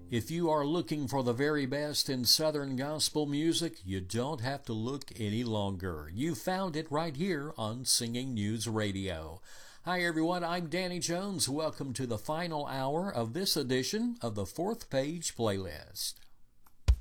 If you are looking for the very best in Southern gospel music, you don't have to look any longer. You found it right here on Singing News Radio. Hi everyone, I'm Danny Jones. Welcome to the final hour of this edition of the Fourth Page Playlist.